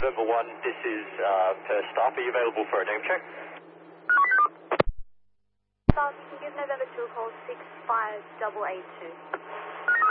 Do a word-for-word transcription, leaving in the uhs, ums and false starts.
November one, this is uh, per stop. Are you available for a name check? South, can you give November two a call, six five eight eight two.